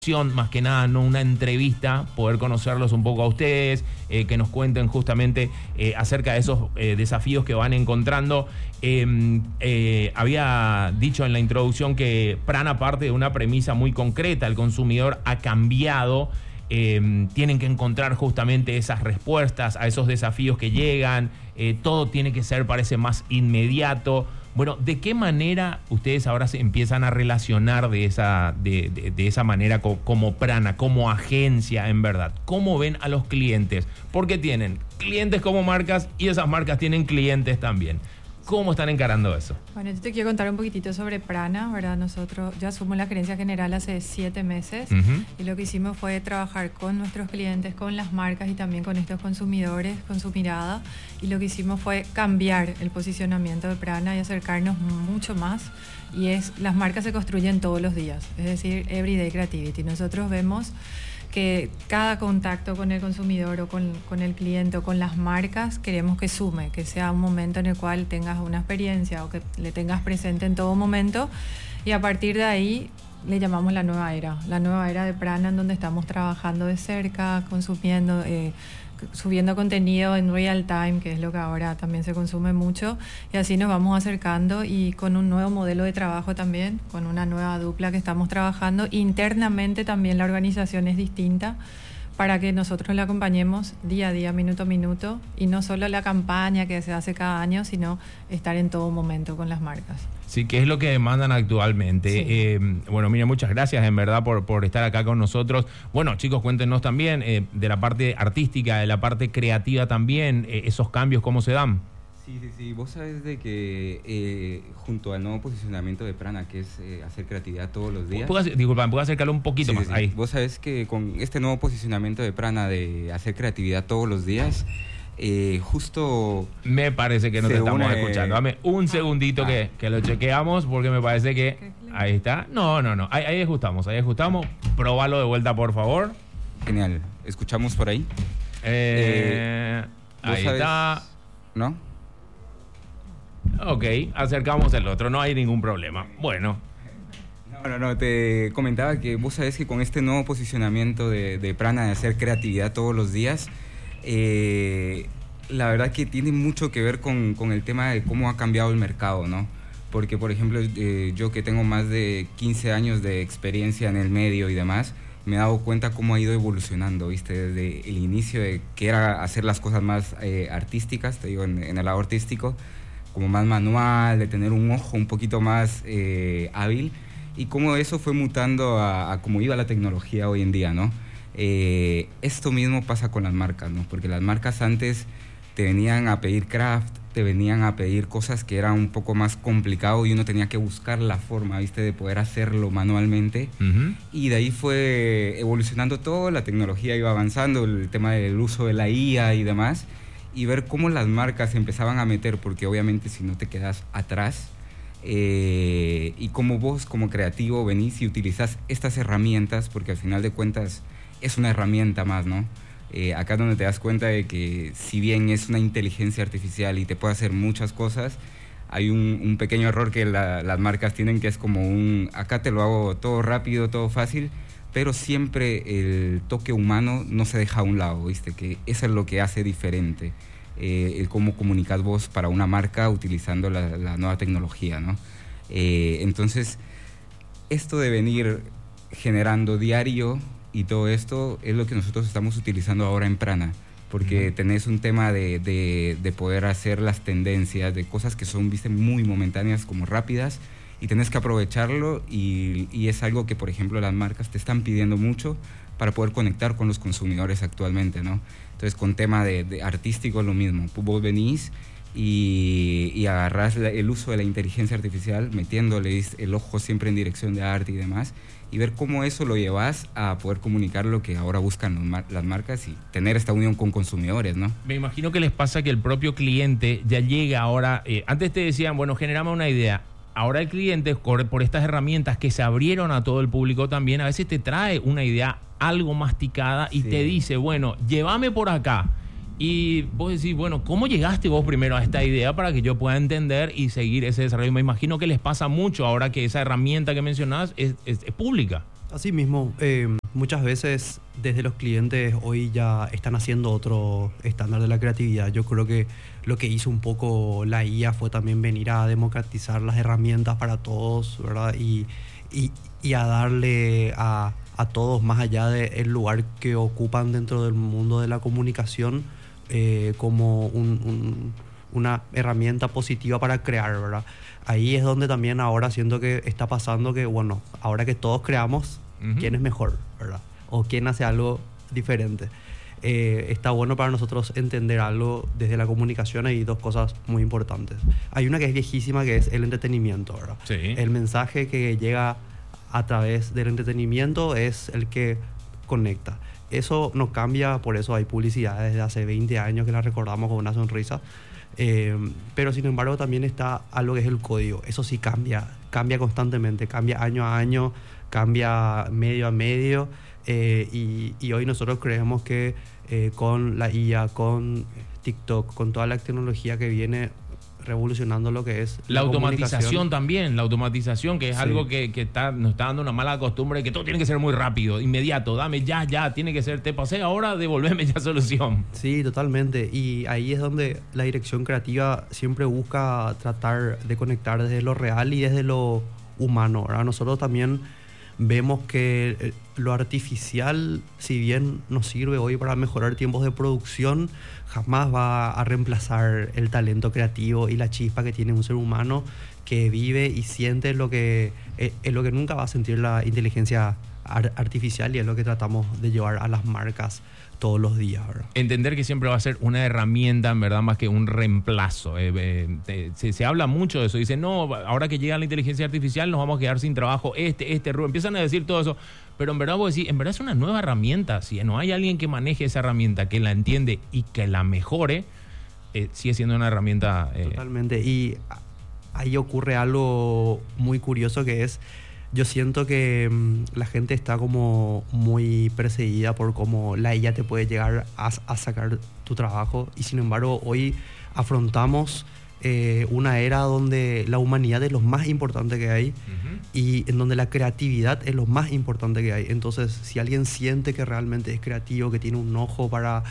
más que nada, no una entrevista, poder conocerlos un poco a ustedes, que nos cuenten justamente acerca de esos desafíos que van encontrando. Había dicho en la introducción que Prana parte de una premisa muy concreta: el consumidor ha cambiado, tienen que encontrar justamente esas respuestas a esos desafíos que llegan, todo tiene que ser, parece, más inmediato. Bueno, ¿de qué manera ustedes ahora se empiezan a relacionar de esa manera como Prana, como agencia, en verdad? ¿Cómo ven a los clientes? Porque tienen clientes como marcas y esas marcas tienen clientes también. ¿Cómo están encarando eso? Bueno, yo te quiero contar un poquitito sobre Prana, ¿verdad? Nosotros ya somos la gerencia general hace 7 meses y lo que hicimos fue trabajar con nuestros clientes, con las marcas y también con estos consumidores, con su mirada, y lo que hicimos fue cambiar el posicionamiento de Prana y acercarnos mucho más, y las marcas se construyen todos los días, es decir, Everyday Creativity. Nosotros vemos que cada contacto con el consumidor o con el cliente o con las marcas queremos que sume, que sea un momento en el cual tengas una experiencia o que le tengas presente en todo momento, y a partir de ahí le llamamos la nueva era de Prana, en donde estamos trabajando de cerca, consumiendo, subiendo contenido en real time, que es lo que ahora también se consume mucho, y así nos vamos acercando, y con un nuevo modelo de trabajo también, con una nueva dupla que estamos trabajando. Internamente también la organización es distinta para que nosotros la acompañemos día a día, minuto a minuto, y no solo la campaña que se hace cada año, sino estar en todo momento con las marcas. Sí, que es lo que demandan actualmente. Sí. Bueno, mira, muchas gracias en verdad por estar acá con nosotros. Bueno, chicos, cuéntenos también de la parte artística, de la parte creativa también, esos cambios, ¿cómo se dan? Sí. Vos sabés de que junto al nuevo posicionamiento de Prana, que es hacer creatividad todos los días... Disculpa, ¿me puedo acercarlo un poquito más? Sí. Ahí. Vos sabés que con este nuevo posicionamiento de Prana de hacer creatividad todos los días... justo me parece que no te estamos escuchando. Dame un segundito que lo chequeamos, porque me parece que ahí está. No. Ahí ajustamos. Próbalo de vuelta, por favor. Genial. ¿Escuchamos por ahí? Ahí está. ¿No? Ok, acercamos el otro. No hay ningún problema. Bueno. No, te comentaba que vos sabés que con este nuevo posicionamiento de Prana de hacer creatividad todos los días, la verdad que tiene mucho que ver con el tema de cómo ha cambiado el mercado, ¿no? Porque, por ejemplo, yo que tengo más de 15 años de experiencia en el medio y demás, me he dado cuenta cómo ha ido evolucionando, ¿viste? Desde el inicio de que era hacer las cosas más artísticas, te digo, en el lado artístico, como más manual, de tener un ojo un poquito más hábil, y cómo eso fue mutando a cómo iba la tecnología hoy en día, ¿no? Esto mismo pasa con las marcas, ¿no? Porque las marcas antes te venían a pedir craft, te venían a pedir cosas que eran un poco más complicado, y uno tenía que buscar la forma, ¿viste?, de poder hacerlo manualmente. Y de ahí fue evolucionando todo, la tecnología iba avanzando, el tema del uso de la IA y demás, y ver cómo las marcas empezaban a meter, porque obviamente si no te quedas atrás, y como vos como creativo venís y utilizás estas herramientas, porque al final de cuentas es una herramienta más, ¿no? Acá es donde te das cuenta de que si bien es una inteligencia artificial y te puede hacer muchas cosas, hay un pequeño error que las marcas tienen, que es como acá te lo hago todo rápido, todo fácil, pero siempre el toque humano no se deja a un lado, ¿viste? Que eso es lo que hace diferente, el cómo comunicas vos para una marca utilizando la nueva tecnología, ¿no? Entonces, esto de venir generando diario y todo esto es lo que nosotros estamos utilizando ahora en Prana, porque tenés un tema de poder hacer las tendencias, de cosas que son, viste, muy momentáneas, como rápidas, y tenés que aprovecharlo, y es algo que, por ejemplo, las marcas te están pidiendo mucho para poder conectar con los consumidores actualmente, ¿no? Entonces, con tema de artístico es lo mismo. Vos venís y agarrás el uso de la inteligencia artificial, metiéndole el ojo siempre en dirección de arte y demás, y ver cómo eso lo llevas a poder comunicar lo que ahora buscan las marcas y tener esta unión con consumidores, ¿no? Me imagino que les pasa que el propio cliente ya llega ahora, antes te decían, bueno, generamos una idea. Ahora el cliente, por estas herramientas que se abrieron a todo el público también, a veces te trae una idea algo masticada y te dice, bueno, llévame por acá. Y vos decís, bueno, ¿cómo llegaste vos primero a esta idea para que yo pueda entender y seguir ese desarrollo? Me imagino que les pasa mucho ahora que esa herramienta que mencionabas es pública. Así mismo, muchas veces desde los clientes hoy ya están haciendo otro estándar de la creatividad. Yo creo que lo que hizo un poco la IA fue también venir a democratizar las herramientas para todos, ¿verdad? Y a darle a todos, más allá del lugar que ocupan dentro del mundo de la comunicación, como una herramienta positiva para crear, ¿verdad? Ahí es donde también ahora siento que está pasando que, bueno, ahora que todos creamos, ¿quién es mejor, verdad? O quién hace algo diferente. Está bueno para nosotros entender algo desde la comunicación. Hay dos cosas muy importantes. Hay una que es viejísima, que es el entretenimiento, ¿verdad? Sí. El mensaje que llega a través del entretenimiento es el que conecta. Eso no cambia, por eso hay publicidad desde hace 20 años que la recordamos con una sonrisa. Pero sin embargo también está algo que es el código. Eso sí cambia constantemente, cambia año a año, cambia medio a medio, y hoy nosotros creemos que con la IA, con TikTok, con toda la tecnología que viene revolucionando lo que es la automatización también, la automatización, que es Sí. algo que nos está dando una mala costumbre de que todo tiene que ser muy rápido, inmediato, dame ya, tiene que ser, te pasé ahora, devolveme ya solución. Sí, totalmente. Y ahí es donde la dirección creativa siempre busca tratar de conectar desde lo real y desde lo humano, ¿verdad? Nosotros también vemos que lo artificial, si bien nos sirve hoy para mejorar tiempos de producción, jamás va a reemplazar el talento creativo y la chispa que tiene un ser humano que vive y siente lo que nunca va a sentir la inteligencia artificial, y es lo que tratamos de llevar a las marcas todos los días, ¿verdad? Entender que siempre va a ser una herramienta, en verdad, más que un reemplazo. Se habla mucho de eso. Dicen, no, ahora que llega la inteligencia artificial nos vamos a quedar sin trabajo. Empiezan a decir todo eso. Pero en verdad vos decís, en verdad es una nueva herramienta. Si no hay alguien que maneje esa herramienta, que la entiende y que la mejore, sigue siendo una herramienta... Totalmente. Y ahí ocurre algo muy curioso, que es... Yo siento que la gente está como muy perseguida por cómo la IA te puede llegar a sacar tu trabajo, y sin embargo hoy afrontamos una era donde la humanidad es lo más importante que hay, y en donde la creatividad es lo más importante que hay. Entonces, si alguien siente que realmente es creativo, que tiene un ojo para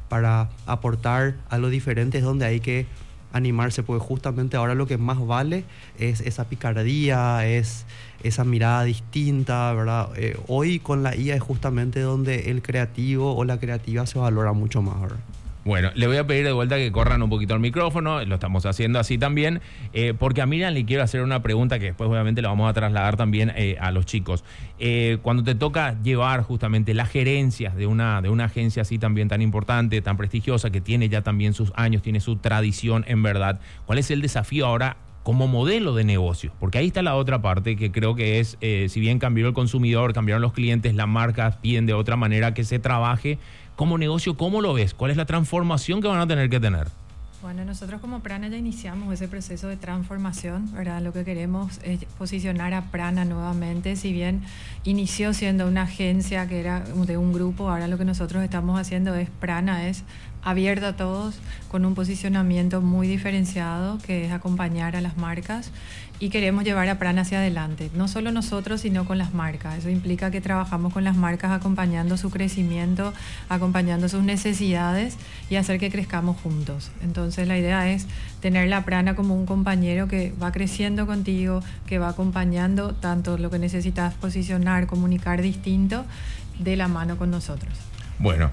aportar algo diferente, es donde hay que animarse, porque justamente ahora lo que más vale es esa picardía, es esa mirada distinta, ¿verdad? Hoy con la IA es justamente donde el creativo o la creativa se valora mucho más, ¿verdad? Bueno, le voy a pedir de vuelta que corran un poquito el micrófono, lo estamos haciendo así también, porque a Miriam le quiero hacer una pregunta que después obviamente la vamos a trasladar también a los chicos. Cuando te toca llevar justamente las gerencias de una agencia así también tan importante, tan prestigiosa, que tiene ya también sus años, tiene su tradición en verdad, ¿cuál es el desafío ahora como modelo de negocio? Porque ahí está la otra parte, que creo que es, si bien cambió el consumidor, cambiaron los clientes, las marcas piden de otra manera que se trabaje. Como negocio, ¿cómo lo ves? ¿Cuál es la transformación que van a tener que tener? Bueno, nosotros como Prana ya iniciamos ese proceso de transformación, ¿verdad? Lo que queremos es posicionar a Prana nuevamente. Si bien inició siendo una agencia que era de un grupo, ahora lo que nosotros estamos haciendo es Prana, es abierto a todos, con un posicionamiento muy diferenciado, que es acompañar a las marcas, y queremos llevar a Prana hacia adelante, no solo nosotros, sino con las marcas. Eso implica que trabajamos con las marcas acompañando su crecimiento, acompañando sus necesidades y hacer que crezcamos juntos. Entonces la idea es tener la Prana como un compañero que va creciendo contigo, que va acompañando tanto lo que necesitas posicionar, comunicar distinto, de la mano con nosotros. Bueno,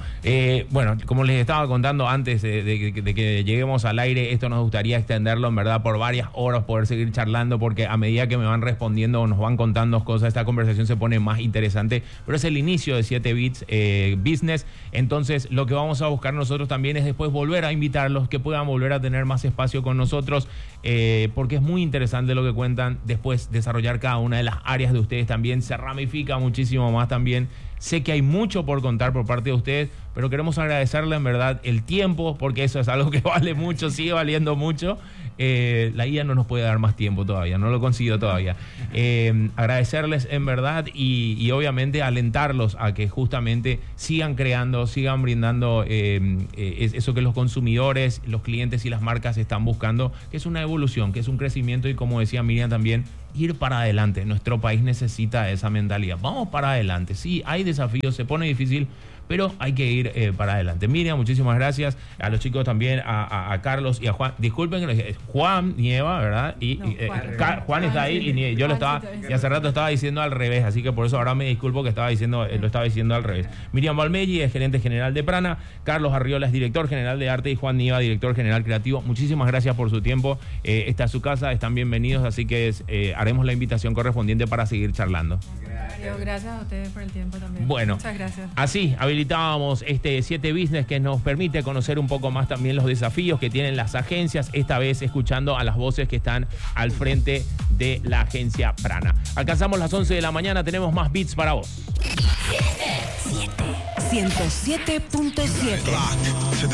como les estaba contando antes de que lleguemos al aire, esto nos gustaría extenderlo en verdad por varias horas, poder seguir charlando, porque a medida que me van respondiendo o nos van contando cosas, esta conversación se pone más interesante, pero es el inicio de 7 Bits Business. Entonces lo que vamos a buscar nosotros también es después volver a invitarlos, que puedan volver a tener más espacio con nosotros, porque es muy interesante lo que cuentan. Después desarrollar cada una de las áreas de ustedes también se ramifica muchísimo más también. Sé que hay mucho por contar por parte de ustedes, pero queremos agradecerle en verdad el tiempo, porque eso es algo que vale mucho, sigue valiendo mucho. La IA no nos puede dar más tiempo todavía, no lo consiguió todavía. Agradecerles en verdad y obviamente alentarlos a que justamente sigan creando, sigan brindando eso que los consumidores, los clientes y las marcas están buscando, que es una evolución, que es un crecimiento, y como decía Miriam también, ir para adelante. Nuestro país necesita esa mentalidad. Vamos para adelante. Sí, hay desafíos, se pone difícil, pero hay que ir para adelante. Miriam, muchísimas gracias. A los chicos también, a Carlos y a Juan. Disculpen, Juan Nieva, ¿verdad? Juan está ahí y yo lo estaba, y hace rato estaba diciendo al revés, así que por eso ahora me disculpo que lo estaba diciendo al revés. Miriam Valmelli es gerente general de Prana, Carlos Arriola es director general de arte y Juan Nieva, director general creativo. Muchísimas gracias por su tiempo. Esta es su casa, están bienvenidos, así que haremos la invitación correspondiente para seguir charlando. Gracias a ustedes por el tiempo también. Bueno, muchas gracias. Así habilitábamos este 7 Business que nos permite conocer un poco más también los desafíos que tienen las agencias, esta vez escuchando a las voces que están al frente de la agencia Prana. Alcanzamos las 11 de la mañana, tenemos más beats para vos. 107.7